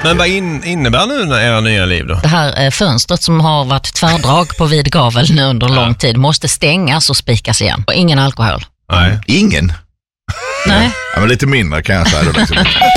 Men vad innebär nu era nya liv då? Det här fönstret som har varit tvärdrag på vid gavel nu under lång tid måste stängas och spikas igen. Och ingen alkohol. Nej. Ingen? Nej. Ja, men lite mindre kan jag säga då liksom.